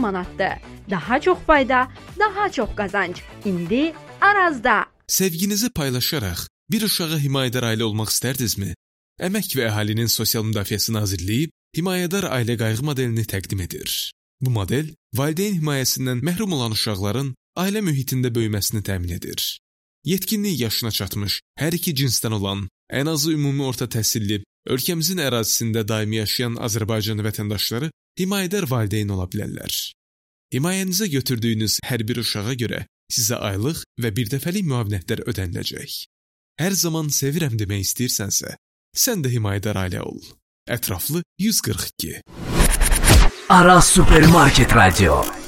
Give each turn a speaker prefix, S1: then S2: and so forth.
S1: manatdır. Daha çox fayda, daha çox qazanc. İndi Arazda.
S2: Sevginizi paylaşaraq bir uşağa himayədar ailə olmaq istərdinizmi? Əmək və Əhalinin Sosial Müdafiəsi Nazirliyi himayədar ailə qayğı modelini təqdim edir. Bu model valideyn himayəsindən məhrum olan uşaqların ailə mühitində böyüməsini təmin edir. Yetkinlik yaşına çatmış, hər iki cinsdən olan, ən azı ümumi orta təhsilli, ölkəmizin ərazisində daimi yaşayan Azərbaycan vətəndaşları himayədar valideyn ola bilərlər. Himayənizə götürdüyünüz hər bir uşağa görə sizə aylıq və birdəfəlik müavinətlər ödəniləcək. Hər zaman sevirəm demək istəyirsənsə, sən də himayədar ailə ol. Ətraflı 142.
S3: Araz Supermarket Radio.